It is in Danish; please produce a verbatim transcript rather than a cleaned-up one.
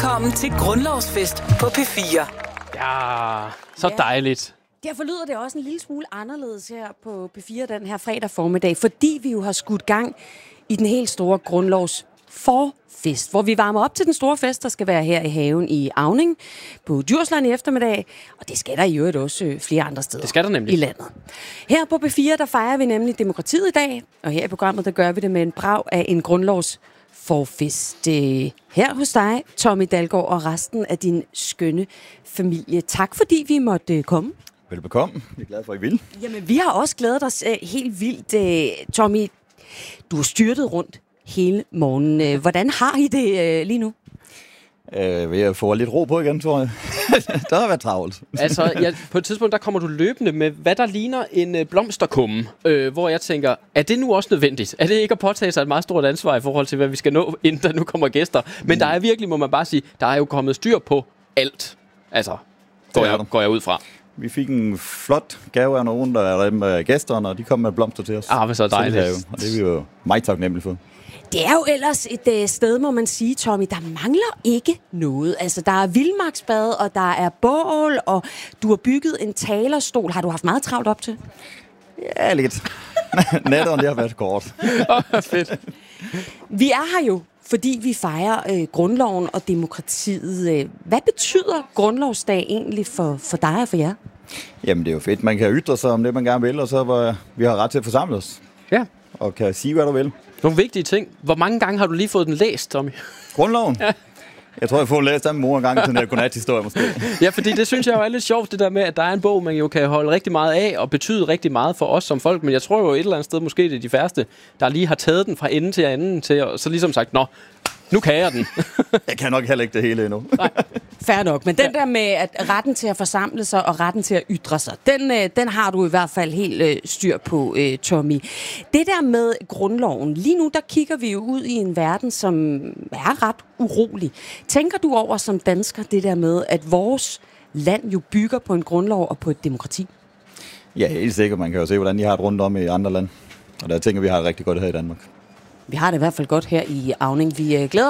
Velkommen til Grundlovsfest på P fire. Ja, så dejligt. Derfor lyder det også en lille smule anderledes her på P fire den her fredag formiddag, fordi vi jo har skudt gang i den helt store grundlovs forfest, hvor vi varmer op til den store fest, der skal være her i haven i Auning på Djursland i eftermiddag, og det skal der i øvrigt også flere andre steder det skal der nemlig. i landet. Her på P fire, der fejrer vi nemlig demokratiet i dag, og her i programmet, der gør vi det med en brag af en grundlovs forfest. Her hos dig, Tommy Dalgaard, og resten af din skønne familie. Tak fordi vi måtte komme. Velbekomme. Jeg er glad for, at I vil. Jamen, vi har også glædet os uh, helt vildt. Uh, Tommy, du har styrtet rundt hele morgenen. Uh, hvordan har I det uh, lige nu? Øh, vil jeg få lidt ro på igen, tror jeg. Der har været travlt. Altså, ja, på et tidspunkt, der kommer du løbende med, hvad der ligner en øh, blomsterkumme, øh, hvor jeg tænker, er det nu også nødvendigt? Er det ikke at påtage sig et meget stort ansvar i forhold til, hvad vi skal nå, inden der nu kommer gæster? Men mm. der er virkelig, må man bare sige, der er jo kommet styr på alt. Altså, går, jeg, går jeg ud fra. Vi fik en flot gave af nogen, der er med gæsterne, og de kom med blomster til os. Ah, men så dejligt. Og det er vi jo meget taknemmelige for. Det er jo ellers et øh, sted, må man sige, Tommy, der mangler ikke noget. Altså, der er vildmarksbad, og der er bål, og du har bygget en talerstol. Har du haft meget travlt op til? Ja, lidt. Nætterne, det har været kort. Åh, oh, fedt. Vi er her jo, fordi vi fejrer øh, grundloven og demokratiet. Hvad betyder grundlovsdag egentlig for, for dig og for jer? Jamen, det er jo fedt. Man kan ytre sig om det, man gerne vil, og så var, vi har ret til at forsamle os. Ja. Og kan sige, hvad du vil. Nogle vigtige ting. Hvor mange gange har du lige fået den læst, Tommy? Grundloven? Ja. Jeg tror, jeg får læst den mor en gang til den her godnat-historie, måske. Ja, fordi det synes jeg jo er lidt sjovt, det der med, at der er en bog, man jo kan holde rigtig meget af, og betyde rigtig meget for os som folk. Men jeg tror jo et eller andet sted, måske det er de færreste, der lige har taget den fra ende til anden, til at så ligesom sagt, nå, nu kan jeg den. Jeg kan nok heller ikke det hele endnu. Nej, fair nok. Men den der med at retten til at forsamle sig og retten til at ytre sig, den, den har du i hvert fald helt øh, styr på, øh, Tommy. Det der med grundloven, lige nu der kigger vi jo ud i en verden, som er ret urolig. Tænker du over som dansker det der med, at vores land jo bygger på en grundlov og på et demokrati? Ja, helt sikkert. Man kan jo se, hvordan de har det rundt om i andre lande. Og der tænker vi har det rigtig godt her i Danmark. Vi har det i hvert fald godt her i Auning. Vi glæder